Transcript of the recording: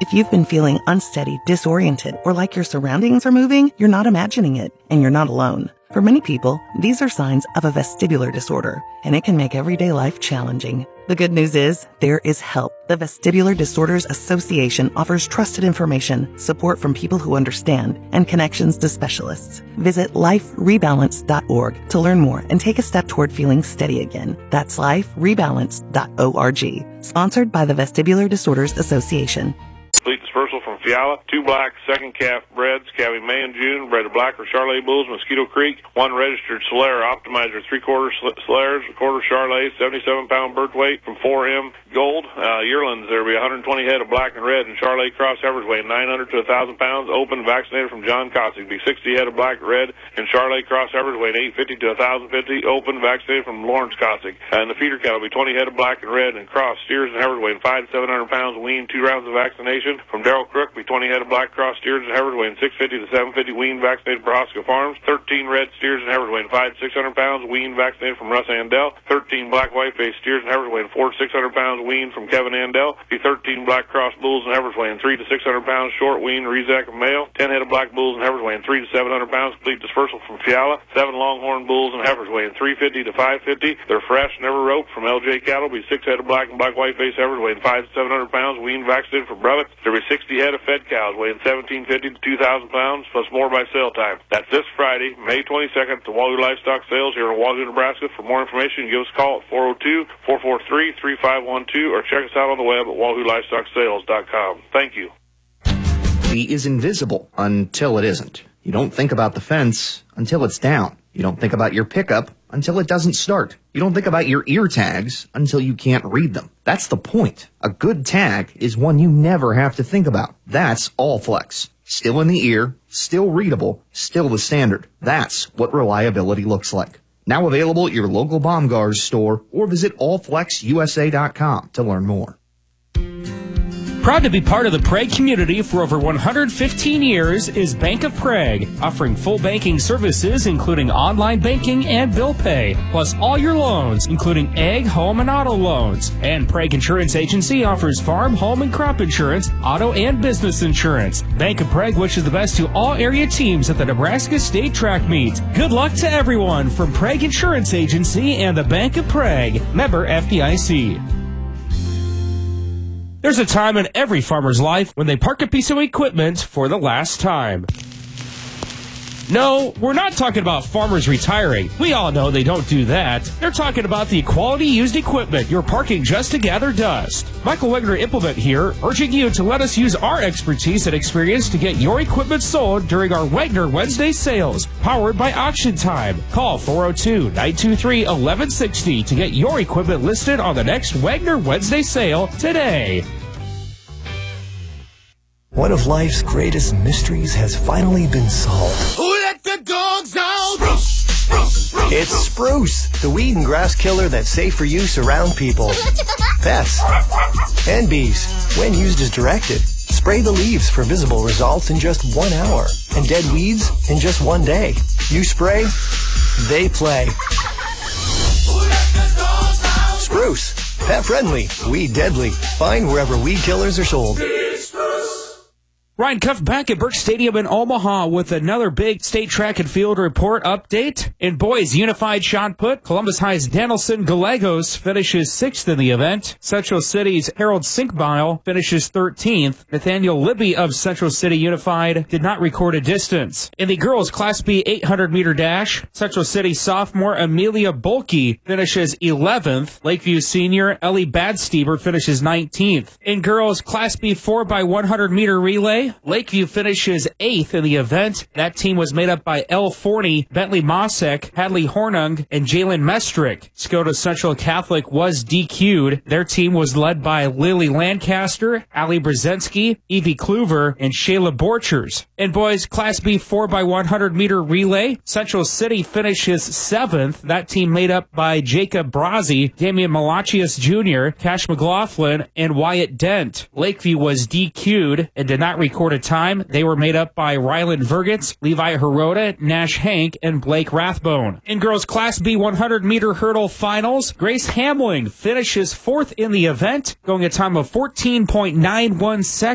If you've been feeling unsteady, disoriented, or like your surroundings are moving, you're not imagining it, and you're not alone. For many people, these are signs of a vestibular disorder, and it can make everyday life challenging. The good news is, there is help. The Vestibular Disorders Association offers trusted information, support from people who understand, and connections to specialists. Visit liferebalance.org to learn more and take a step toward feeling steady again. That's liferebalance.org. Sponsored by the Vestibular Disorders Association. Complete dispersal from Fiala, 2 black second calf breds, calving May and June, bred of black or Charolais bulls, Mosquito Creek, 1 registered Solera Optimizer, 3/4 Solares, 1/4 Charolais, 77-pound birth weight from 4M Gold. Yearlings, there will be 120 head of black and red and Charolais cross heifers weighing 900 to 1,000 pounds, open, vaccinated from John Cossick. Be 60 head of black, red, and Charolais cross heifers weighing 850 to 1,050, open, vaccinated from Lawrence Cossick. And the feeder cattle will be 20 head of black and red and cross steers and heifers weighing 500 to 700 pounds, weaned, 2 rounds of vaccination. From Darrell Crook, be 20 head of black cross steers and heifers weighing 650 to 750, weaned, vaccinated from Brosca Farms. 13 red steers and heifers weighing 500 to 600 pounds, weaned, vaccinated from Russ Andell. 13 black white-faced steers and heifers weighing 400 to 600 pounds, weaned from Kevin Andell. Be 13 black cross bulls and heifers weighing 300 to 600 pounds, short, weaned, Rezac and male. 10 head of black bulls and heifers weighing 300 to 700 pounds, complete dispersal from Fiala. 7 longhorn bulls and heifers weighing 350 to 550. They're fresh, never roped from LJ Cattle. Be 6 head of black and black white-faced heifers weighing 500 to 700 pounds, weaned, vaccinated from Brevett. There will be 60 head of fed cows weighing 1,750 to 2,000 pounds, plus more by sale time. That's this Friday, May 22nd, at the Wahoo Livestock Sales here in Wahoo, Nebraska. For more information, give us a call at 402-443-3512 or check us out on the web at wahoo-livestocksales.com. Thank you. Is invisible until it isn't. You don't think about the fence until it's down. You don't think about your pickup until it doesn't start. You don't think about your ear tags until you can't read them. That's the point. A good tag is one you never have to think about. That's Allflex. Still in the ear, still readable, still the standard. That's what reliability looks like. Now available at your local Baumgars store or visit allflexusa.com to learn more. Proud to be part of the Prague community for over 115 years is Bank of Prague, offering full banking services including online banking and bill pay, plus all your loans, including ag, home, and auto loans. And Prague Insurance Agency offers farm, home, and crop insurance, auto, and business insurance. Bank of Prague wishes the best to all area teams at the Nebraska State Track Meet. Good luck to everyone from Prague Insurance Agency and the Bank of Prague. Member FDIC. There's a time in every farmer's life when they park a piece of equipment for the last time. No, we're not talking about farmers retiring. We all know they don't do that. They're talking about the quality used equipment you're parking just to gather dust. Michael Wegner Implement here, urging you to let us use our expertise and experience to get your equipment sold during our Wegner Wednesday sales, powered by Auction Time. Call 402-923-1160 to get your equipment listed on the next Wegner Wednesday sale today. One of life's greatest mysteries has finally been solved. Who let the dogs out? Spruce, spruce, spruce. It's Spruce, the weed and grass killer that's safe for use around people, pets, and bees. When used as directed, spray the leaves for visible results in just 1 hour, and dead weeds in just 1 day. You spray, they play. Who let the dogs out? Spruce, pet friendly, weed deadly. Find wherever weed killers are sold. Ryan Cuff back at Burke Stadium in Omaha with another big state track and field report update. In boys unified shot put, Columbus High's Danielson Gallegos finishes 6th in the event. Central City's Harold Sinkbile finishes 13th. Nathaniel Libby of Central City Unified did not record a distance. In the girls Class B 800-meter dash, Central City sophomore Amelia Bulkey finishes 11th. Lakeview senior Ellie Badsteber finishes 19th. In girls Class B 4x100-meter relay, Lakeview finishes 8th in the event. That team was made up by Elle Forney, Bentley Mosek, Hadley Hornung, and Jalen Mestrick. Scota Central Catholic was DQ'd. Their team was led by Lily Lancaster, Allie Brzezinski, Evie Kluver, and Shayla Borchers. In boys Class B 4x100-meter relay, Central City finishes 7th. That team made up by Jacob Brazzi, Damian Malachius Jr., Cash McLaughlin, and Wyatt Dent. Lakeview was DQ'd and did not record a time. They were made up by Ryland Vergitz, Levi Hirota, Nash Hank, and Blake Rathbone. In girls Class B 100-meter hurdle finals, Grace Hamling finishes 4th in the event, going a time of 14.91 seconds.